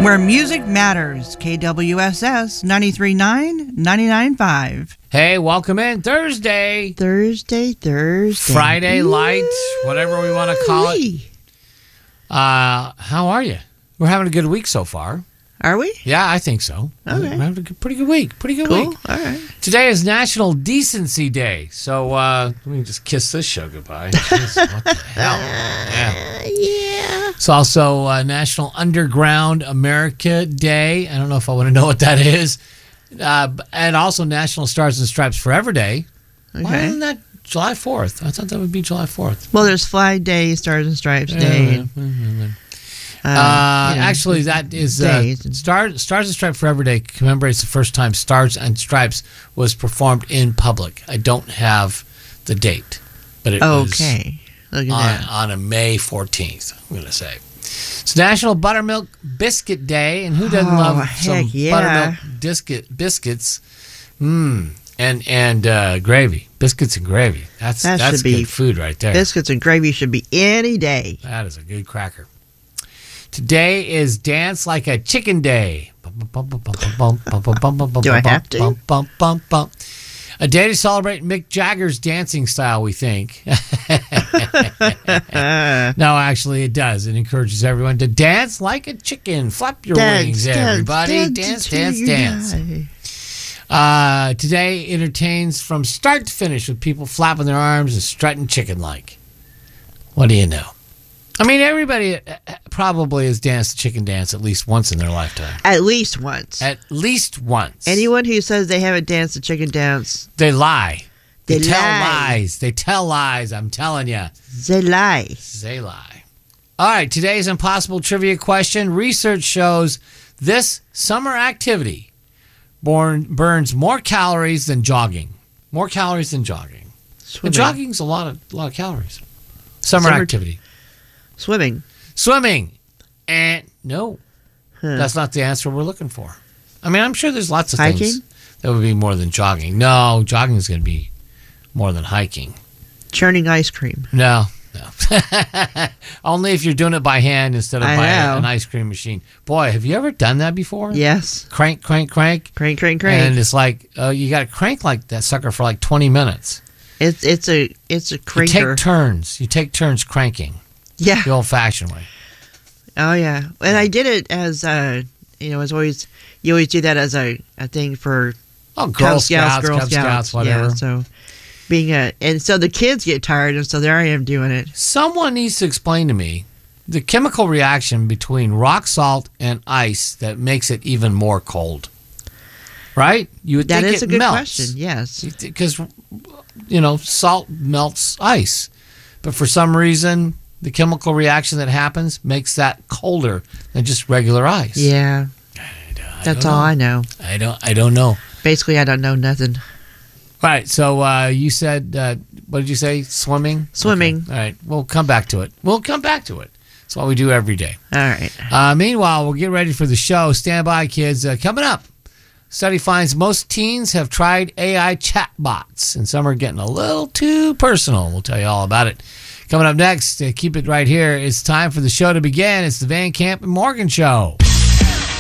Where music matters. KWSS 93.9, 99.5. Hey, welcome in. Thursday. Friday light, whatever we want to call it. How are you? We're having a good week so far. Are we? Yeah, I think so. Okay. We're having a pretty good week. Cool. All right. Today is National Decency Day. So let me just kiss this show goodbye. Jeez, what the hell? Yeah. It's also National Underground America Day. I don't know if I want to know what that is. And also National Stars and Stripes Forever Day. Okay. Why isn't that July 4th? I thought that would be July 4th. Well, there's Flag Day, Stars and Stripes Day. Actually, that is Stars and Stripes Forever Day commemorates the first time Stars and Stripes was performed in public. I don't have the date, but it was Look at that. on a May 14th, I'm going to say. It's National Buttermilk Biscuit Day, and who doesn't love some buttermilk biscuits? And gravy. Biscuits and gravy. That's good food right there. Biscuits and gravy should be any day. That is a good cracker. Today is Dance Like a Chicken Day. Do I have to? A day to celebrate Mick Jagger's dancing style, we think. No, actually, it does. It encourages everyone to dance like a chicken. Flap your wings, everybody. Dance. Today entertains from start to finish with people flapping their arms and strutting chicken-like. What do you know? I mean, everybody probably has danced the chicken dance at least once in their lifetime. At least once. Anyone who says they haven't danced the chicken dance, they lie. They tell lie. lies. They tell lies. I'm telling you. They lie. They lie. All right, today's impossible trivia question. Research shows this summer activity burns more calories than jogging. More calories than jogging. And jogging's a lot of calories. Summer activity. Swimming. And no, that's not the answer we're looking for. I mean, I'm sure there's lots of things that would be more than jogging. No, jogging is going to be more than hiking. Churning ice cream. No. Only if you're doing it by hand instead of by an ice cream machine. Boy, have you ever done that before? Yes. Crank. Crank. And it's like, you got to crank like that sucker for like 20 minutes. It's a cranker. You take turns cranking. Yeah. The old-fashioned way. Oh, yeah. And I did it as, you always do that as a thing for Girl Scouts, whatever. Yeah, so and so the kids get tired, and so there I am doing it. Someone needs to explain to me the chemical reaction between rock salt and ice that makes it even more cold. Right? You would think it melts. That is a good question, yes. Because, salt melts ice. But for some reason, the chemical reaction that happens makes that colder than just regular ice. Yeah. That's all I know. I don't know. Basically, I don't know nothing. All right. So you said, what did you say? Swimming? Swimming. Okay. All right. We'll come back to it. That's what we do every day. All right. Meanwhile, we'll get ready for the show. Stand by, kids. Coming up, study finds most teens have tried AI chatbots, and some are getting a little too personal. We'll tell you all about it. Coming up next, keep it right here. It's time for the show to begin. It's the Van Camp and Morgan Show.